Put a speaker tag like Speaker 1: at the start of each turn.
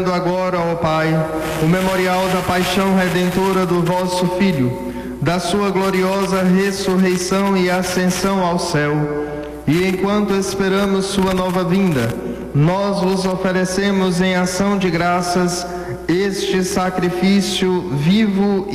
Speaker 1: agora, ó Pai, o memorial da paixão redentora do vosso Filho, da sua gloriosa ressurreição e ascensão ao céu, e enquanto esperamos sua nova vinda, nós vos oferecemos em ação de graças este sacrifício vivo